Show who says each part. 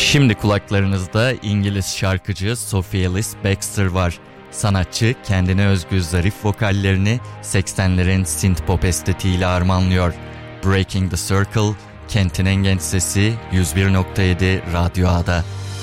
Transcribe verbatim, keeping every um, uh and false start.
Speaker 1: Şimdi kulaklarınızda İngiliz şarkıcı Sophie Ellis Bextor var. Sanatçı kendine özgü zarif vokallerini seksenlerin synth-pop estetiğiyle harmanlıyor. Breaking the Circle, Kent'in en genç sesi yüz bir nokta yedi Radyo A'da.